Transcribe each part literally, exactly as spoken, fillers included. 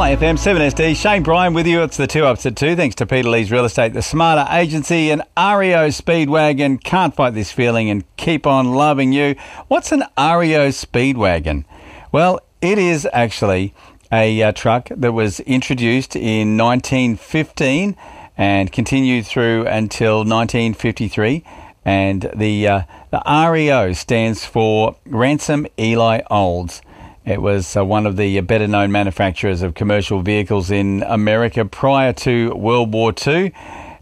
L A F M seven S D, Shane Bryan with you. It's the two ups at two. Thanks to Peter Lee's Real Estate, the Smarter Agency, and R E O Speedwagon. Can't fight this feeling and keep on loving you. What's an R E O Speedwagon? Well, it is actually a uh, truck that was introduced in nineteen fifteen and continued through until nineteen fifty-three. And the uh, the R E O stands for Ransom Eli Olds. It was uh, one of the better-known manufacturers of commercial vehicles in America prior to World War Two,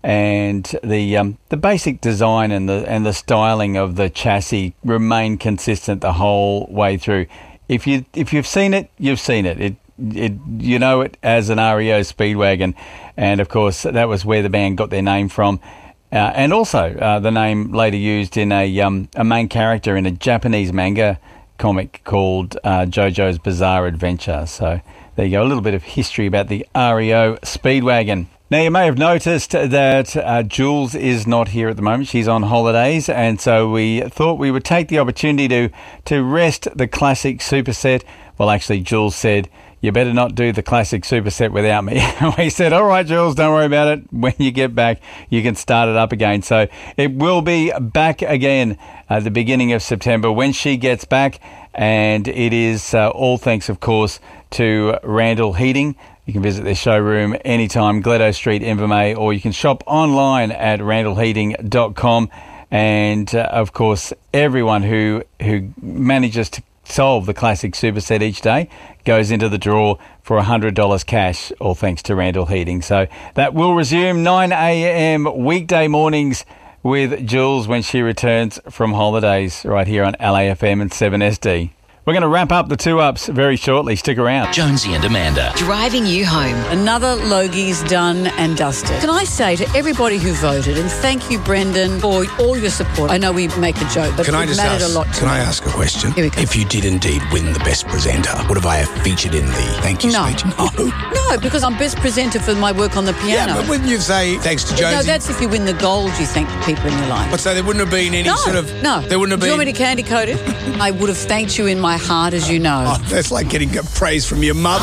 and the um, the basic design and the and the styling of the chassis remained consistent the whole way through. If you if you've seen it, you've seen it. It it you know it as an R E O Speedwagon, and of course that was where the band got their name from. Uh, and also uh, the name later used in a um, a main character in a Japanese manga comic called uh, JoJo's Bizarre Adventure. So there you go, a little bit of history about the R E O Speedwagon. Now, you may have noticed that uh, Jules is not here at the moment. She's on holidays, and so we thought we would take the opportunity to, to rest the classic superset. Well, actually, Jules said, you better not do the classic superset without me. We said, all right, Jules, don't worry about it. When you get back, you can start it up again. So it will be back again at the beginning of September when she gets back. And it is uh, all thanks, of course, to Randall Heating. You can visit their showroom anytime, Gledo Street, Invermay, or you can shop online at randall heating dot com. And, uh, of course, everyone who who manages to solve the classic superset each day goes into the draw for one hundred dollars cash, all thanks to Randall Heating. So that will resume nine a.m. weekday mornings with Jules when she returns from holidays right here on L A F M and seven S D. We're going to wrap up the two ups very shortly. Stick around. Jonesy and Amanda. Driving you home. Another Logie's done and dusted. Can I say to everybody who voted, and thank you, Brendan, for all your support. I know we make a joke, but can it I just mattered ask, a lot to Can me. I ask a question? Here we go. If you did indeed win the best presenter, would have I featured in the thank you No. speech? No. No, because I'm best presenter for my work on the piano. Yeah, but wouldn't you say thanks to Jonesy? No, that's if you win the gold, you thank the people in your life. But so there wouldn't have been any no, sort of... no. There wouldn't have Do you been... want me to candy coat it? I would have thanked you in my heart, as you know. Oh, that's like getting praise from your mother.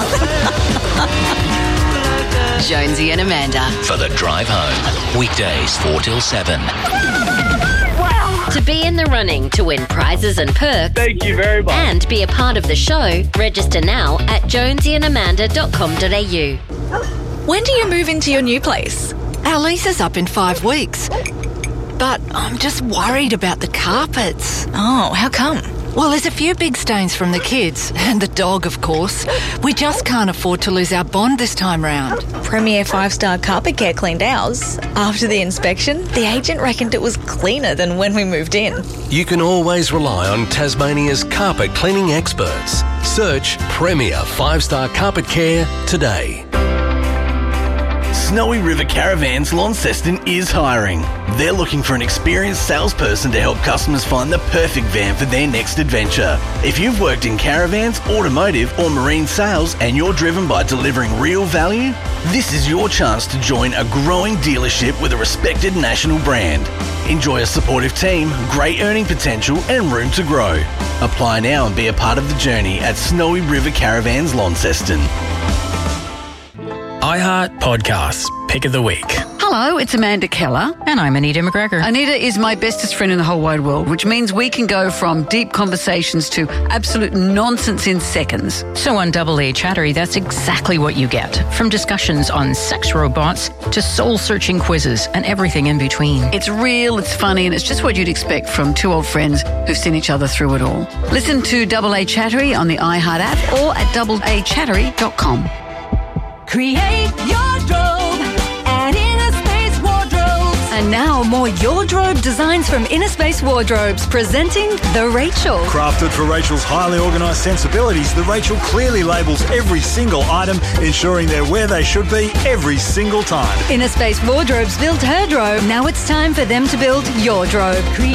Jonesy and Amanda. For the drive home. Weekdays four till seven. To be in the running to win prizes and perks. Thank you very much. And be a part of the show, register now at jonesy and amanda dot com dot a u. When do you move into your new place? Our lease is up in five weeks. But I'm just worried about the carpets. Oh, how come? Well, there's a few big stains from the kids, and the dog, of course. We just can't afford to lose our bond this time round. Premier five-star Carpet Care cleaned ours. After the inspection, the agent reckoned it was cleaner than when we moved in. You can always rely on Tasmania's carpet cleaning experts. Search Premier five-star Carpet Care today. Snowy River Caravans Launceston is hiring. They're looking for an experienced salesperson to help customers find the perfect van for their next adventure. If you've worked in caravans, automotive or marine sales and you're driven by delivering real value, this is your chance to join a growing dealership with a respected national brand. Enjoy a supportive team, great earning potential and room to grow. Apply now and be a part of the journey at Snowy River Caravans Launceston. iHeart Podcasts, Pick of the Week. Hello, it's Amanda Keller. And I'm Anita McGregor. Anita is my bestest friend in the whole wide world, which means we can go from deep conversations to absolute nonsense in seconds. So on Double A Chattery, that's exactly what you get. From discussions on sex robots to soul-searching quizzes and everything in between. It's real, it's funny, and it's just what you'd expect from two old friends who've seen each other through it all. Listen to Double A Chattery on the iHeart app or at double a chattery dot com. Create your drobe at Innerspace Wardrobes. And now more Your Drobe designs from Innerspace Wardrobes, presenting The Rachel. Crafted for Rachel's highly organised sensibilities, The Rachel clearly labels every single item, ensuring they're where they should be every single time. Innerspace Wardrobes built her drobe. Now it's time for them to build your drobe. Create